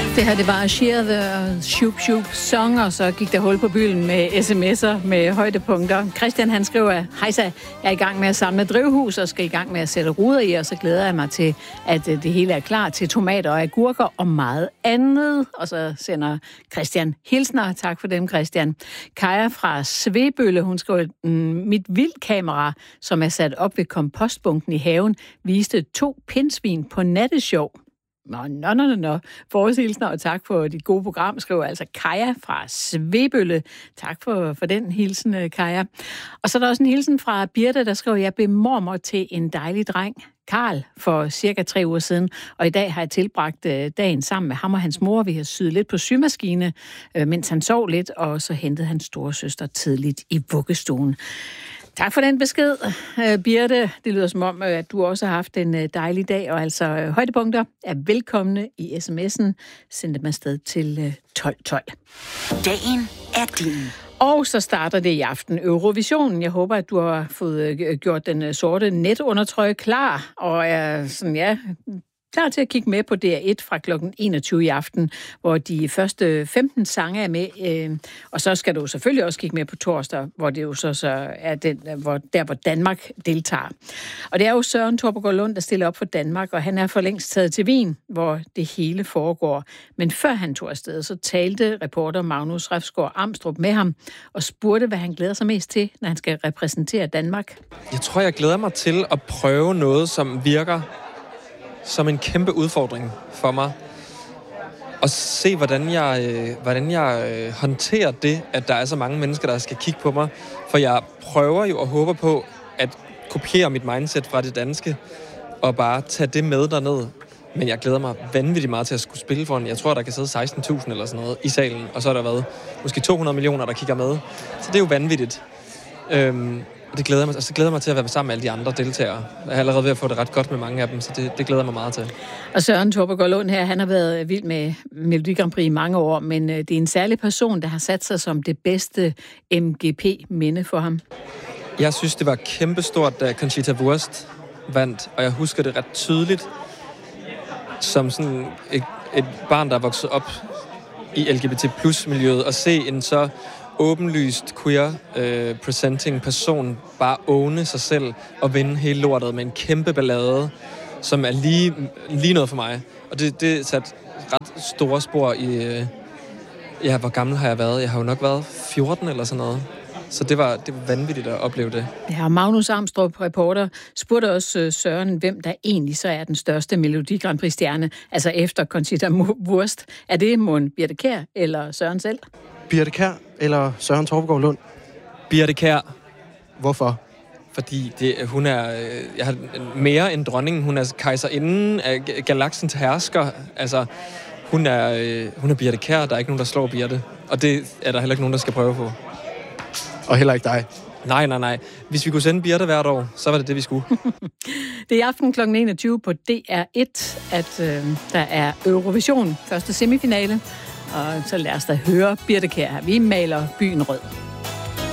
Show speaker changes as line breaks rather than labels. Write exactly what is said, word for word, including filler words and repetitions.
Det her, det var Sheer the Shoop Shoop Song, og så gik der hul på bylden med sms'er med højdepunkter. Christian, han skriver, hejsa, jeg er i gang med at samle drivhus og skal i gang med at sætte ruder i, og så glæder jeg mig til, at det hele er klar til tomater og agurker og meget andet. Og så sender Christian hilsner. Tak for dem, Christian. Kaja fra Svebølle, hun skriver, mit vildkamera, som er sat op ved kompostbunken i haven, viste to pindsvin på natteshow. Nå, nå, nå, nå. Forhilsner, og tak for dit gode program, skriver altså Kaja fra Svebølle. Tak for, for den hilsen, Kaja. Og så er der også en hilsen fra Birte, der skriver, jeg blev mormor til en dejlig dreng, Karl, for cirka tre uger siden, og i dag har jeg tilbragt dagen sammen med ham og hans mor. Vi har syet lidt på symaskine, mens han sov lidt, og så hentede hans store søster tidligt i vuggestuen. Tak for den besked, Birte. Det lyder som om, at du også har haft en dejlig dag, og altså højdepunkter er velkomne i sms'en. Send dem afsted til tolv tolv.
Dagen er din.
Og så starter det i aften Eurovisionen. Jeg håber, at du har fået gjort den sorte netundertrøje klar, og er sådan, ja, klar til at kigge med på D R et fra klokken enogtyve i aften, hvor de første femten sange er med. Øh, og så skal du selvfølgelig også kigge med på torsdag, hvor det jo så, så er den, hvor, der, hvor Danmark deltager. Og det er jo Søren Torpegaard Lund, der stiller op for Danmark, og han er for længst taget til Wien, hvor det hele foregår. Men før han tog afsted, så talte reporter Magnus Refsgaard Amstrup med ham og spurgte, hvad han glæder sig mest til, når han skal repræsentere Danmark.
Jeg tror, jeg glæder mig til at prøve noget, som virker som en kæmpe udfordring for mig. Og se, hvordan jeg, øh, hvordan jeg øh, håndterer det, at der er så mange mennesker, der skal kigge på mig. For jeg prøver jo og håber på at kopiere mit mindset fra det danske, og bare tage det med derned. Men jeg glæder mig vanvittigt meget til at skulle spille for en. Jeg tror, der kan sidde seksten tusind eller sådan noget i salen, og så er der været måske to hundrede millioner, der kigger med. Så det er jo vanvittigt. Øhm, Og det glæder mig, og så glæder jeg mig til at være sammen med alle de andre deltagere. Jeg er allerede ved at få det ret godt med mange af dem, så det, det glæder mig meget til.
Og Søren Torpegaard Lund her, han har været vild med Melodi Grand Prix i mange år, men det er en særlig person, der har sat sig som det bedste M G P-minde for ham.
Jeg synes, det var kæmpestort, da Conchita Wurst vandt, og jeg husker det ret tydeligt som sådan et, et barn, der er vokset op i L G B T plus miljøet, og se en så åbenlyst queer-presenting øh, person bare åbne sig selv og vinde hele lortet med en kæmpe ballade, som er lige, lige noget for mig. Og det, det sat ret store spor i... Øh, ja, hvor gammel har jeg været? Jeg har jo nok været fjorten eller sådan noget. Så det var, det var vanvittigt at opleve det.
Ja, Magnus Amstrup, reporter, spurgte også Søren, hvem der egentlig så er den største Melodi Grand Prix-stjerne, altså efter Conchita Wurst. Er det mon Birthe Kjær eller Søren selv?
Birthe Kjær eller Søren Torpegaard Lund?
Birthe Kjær.
Hvorfor?
Fordi det, hun er jeg har mere end dronningen. Hun er kejserinden af galaksens hersker. Altså, hun er, hun er Birthe Kjær. Der er ikke nogen, der slår Birthe. Og det er der heller ikke nogen, der skal prøve på.
Og heller ikke dig?
Nej, nej, nej. Hvis vi kunne sende Birthe hvert år, så var det det, vi skulle.
Det er i aften klokken enogtyve på D R et, at øh, der er Eurovision, første semifinale. Og så lad os da høre Birthe Kjær. Vi maler byen rød.